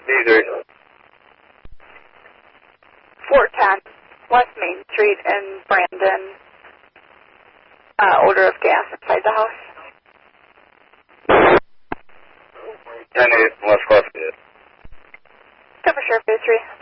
Either. 410 West Main Street in Brandon. Odor of gas inside the house. 10-8 West Westfield. Cover Sheriff 3.